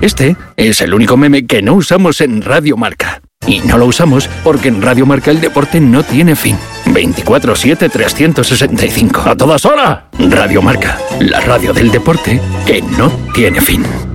Este es el único meme que no usamos en Radio Marca. Y no lo usamos porque en Radio Marca el deporte no tiene fin. 24/7, 365. ¡A todas horas! Radio Marca, la radio del deporte que no tiene fin.